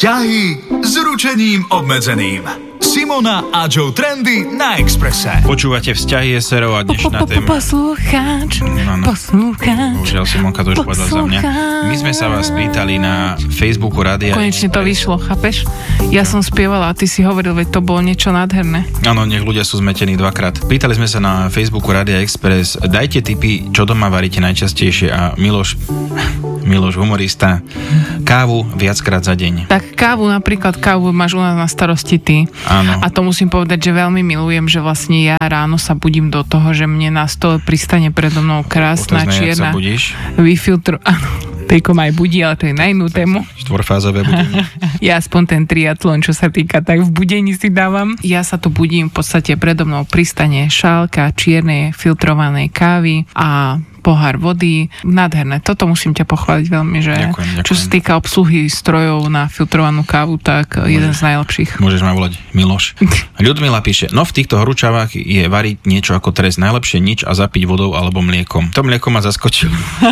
Vzťahy s ručením obmedzeným. Simona a Joe Trendy na Expresse. Počúvate Vzťahy SRO a dnešná téma. Poslucháč. Bohužiaľ, Simonka to už povedala za mňa. My sme sa vás pýtali na Facebooku Rádia. Konečne to vyšlo, chápeš? Ja som spievala a ty si hovoril, veď to bolo niečo nádherné. Áno, nech ľudia sú zmetení dvakrát. Pýtali sme sa na Facebooku Rádia Express, dajte tipy, čo doma varíte najčastejšie, a Miloš, humorista, kávu viackrát za deň. Tak kávu máš u nás na starosti ty. Áno. A to musím povedať, že veľmi milujem, že vlastne ja ráno sa budím do toho, že mne na stole pristane predo mnou krásna čierna vyfiltru. Áno, Tejko ma aj budí, ale to je na inú tému. Štvorfázové budenie. Ja aspoň ten triatlon, čo sa týka, tak v budení si dávam. Ja sa tu budím, v podstate predo mnou pristane šálka čiernej filtrovanej kávy a pohár vody. Nádherné. Toto musím ťa pochváliť veľmi, že ďakujem. Čo sa týka obsluhy strojov na filtrovanú kávu, tak jeden z najlepších. Môžeš ma volať Miloš. Ľudmila píše, no v týchto horúčavách je variť niečo ako trest. Najlepšie nič a zapiť vodou alebo mliekom. To mlieko ma zaskočilo.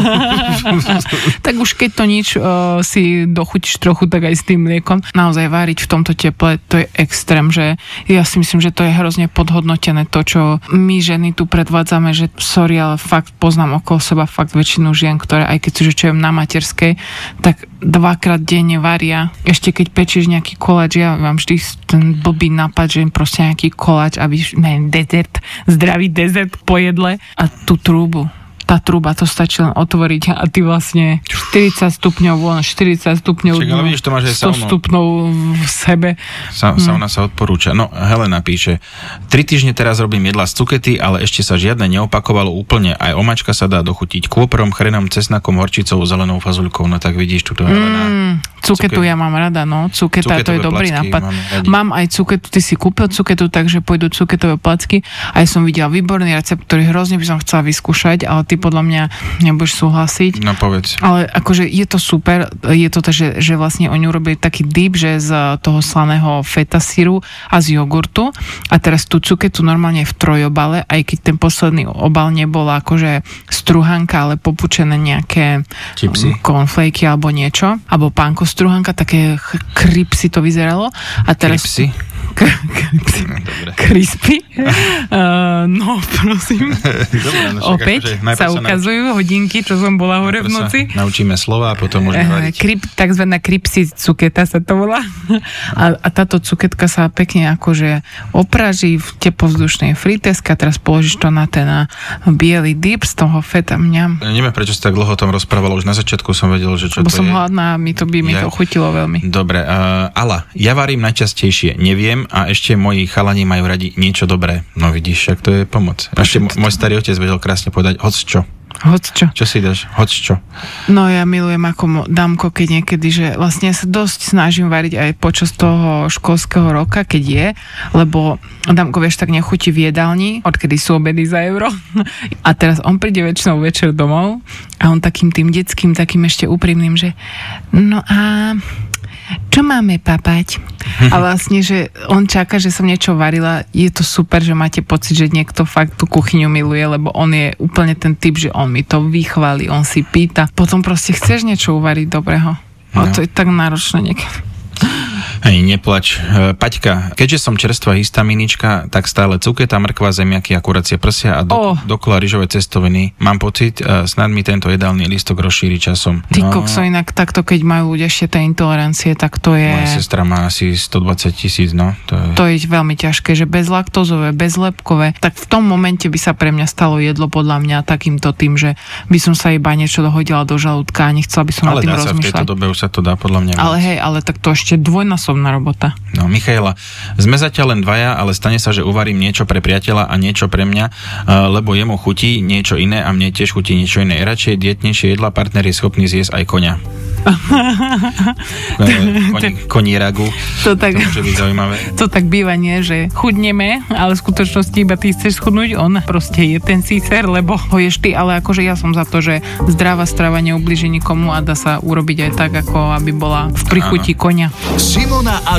Tak už keď to nič si dochutíš trochu, tak aj s tým mliekom. Naozaj variť v tomto teple, to je extrém, že ja si myslím, že to je hrozne podhodnotené to, čo my ženy tu predvádzame, že sorry, ale fakt poznám okolo seba fakt väčšinu žien, ktoré aj keď si žečujem na materskej, tak 2-krát denne varia. Ešte keď pečieš nejaký koláč, ja mám vždy ten blbý nápad, že im proste nejaký koláč a dezert, zdravý dezert po jedle a tú trúbu. Tá trúba, to stačí len otvoriť a ty vlastne 40 stupňov von, 40 stupňov však, ale vidíš, to máš aj 100 stupňov v sebe. Sauna sa odporúča. No, Helena píše, 3 týždne teraz robím jedla z cukety, ale ešte sa žiadne neopakovalo úplne. Aj omáčka sa dá dochutiť kôprom, chrenom, cesnakom, horčicou, zelenou fazuľkou. No tak vidíš, tuto Helena. Cuketu ja mám rada, no. Cuketa, to je dobrý nápad. Mám aj cuketu, ty si kúpil cuketu, takže pôjdu cuketové placky. Aj som videla výborný recept, ktorý hrozne by som chcela vyskúšať, ale ty podľa mňa nebudeš súhlasiť. No povedz. Ale akože je to super, je to tak, že vlastne oni urobili taký dip, že z toho slaného feta syru a z jogurtu a teraz tú cuketu normálne v trojobale, aj keď ten posledný obal nebol akože struhanka, ale popučené nejaké čipsy, cornflakey alebo niečo, alebo pánko struhanka, také kripsy to vyzeralo. A teraz... Kripsy? Crispy. No, prosím. Dobre, opäť sa ukazujú hodinky, čo som bola hore v noci. Naučíme slova a potom môžeme variť. Takzvaná kripsy cuketa sa to volá. A táto cuketka sa pekne akože opraží v teplozdušnej friteske a teraz položíš to na ten biely dip z toho feta. Neviem, prečo si tak dlho o tom rozprávalo. Už na začiatku som vedel, že čo to je. Bo som hladná, mi to chutilo veľmi. Dobre. Ala, ja varím najčastejšie neviem a ešte moji chalani majú radi niečo dobré. No vidíš, však to je pomoc. Ešte môj starý otec vedel krásne povedať hocčo. Hocčo. Čo si dáš? Hocčo. No ja milujem ako dámko, keď niekedy, že vlastne sa dosť snažím variť aj počas toho školského roka, keď je, lebo dámko, vieš, tak nechutí v jedálni, odkedy sú obedy za euro. A teraz on príde väčšinou večer domov a on takým tým detským, takým ešte úprimným, že no a čo máme papať? A vlastne, že on čaká, že som niečo varila. Je to super, že máte pocit, že niekto fakt tú kuchyňu miluje, lebo on je úplne ten typ, že on mi to vychváli, on si pýta. Potom proste chceš niečo uvariť dobrého. No. To je tak náročné niekedy. Hej, neplač. Paťka, keďže som čerstvá histaminička, tak stále cuketa, mrkva, zemiaky a kuracie prsia a dokola ryžové cestoviny. Mám pocit, snad mi tento jedálny lístok rozšíri časom. Ty kokso, inak takto, keď majú ľudia ešte tie intolerancie, tak to je... Moja sestra má asi 120 000, no. To je veľmi ťažké, že bezlaktózové, bezlepkové. Tak v tom momente by sa pre mňa stalo jedlo podľa mňa takýmto tým, že by som sa iba niečo dohodila do žalúdka a nechcela by som nad tým rozmýšľať. Ale dá sa v tejto dobe už sa to dá podľa mňa. Ale hej, ale tak to ešte dvojnásobná robota. No, Michaela, sme zatiaľ len dvaja, ale stane sa, že uvarím niečo pre priateľa a niečo pre mňa, lebo jemu chutí niečo iné a mne tiež chutí niečo iné. Radšej dietnejšie jedla, partner je schopný zjesť aj koňa. Koní ragu. To tak, to môže byť zaujímavé. To tak býva, nie? Že chudneme, ale v skutočnosti iba ty chceš schudnúť, on proste je ten cícer, lebo ho ješ ty, ale akože ja som za to, že zdravá strava neublíži nikomu a dá sa urobiť aj tak, ako aby bola v prichuti koňa. Simona a